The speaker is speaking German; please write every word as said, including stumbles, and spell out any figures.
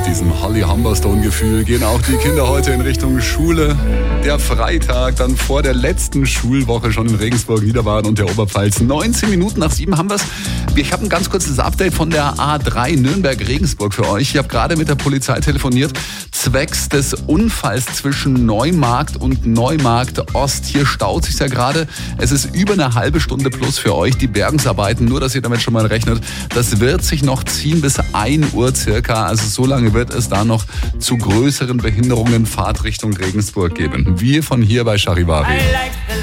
Mit diesem Holly Humberstone-Gefühl gehen auch die Kinder heute in Richtung Schule. Der Freitag dann vor der letzten Schulwoche schon in Regensburg, Niederbayern und der Oberpfalz. neunzehn Minuten nach sieben haben wir es. Ich habe ein ganz kurzes Update von der A drei Nürnberg-Regensburg für euch. Ich habe gerade mit der Polizei telefoniert, zwecks des Unfalls zwischen Neumarkt und Neumarkt Ost. Hier staut sich ja gerade. Es ist über eine halbe Stunde plus für euch. Die Bergungsarbeiten, nur dass ihr damit schon mal rechnet, das wird sich noch ziehen bis ein Uhr circa. Also so lange wird es da noch zu größeren Behinderungen Fahrtrichtung Regensburg geben. Wir von hier bei Charivari.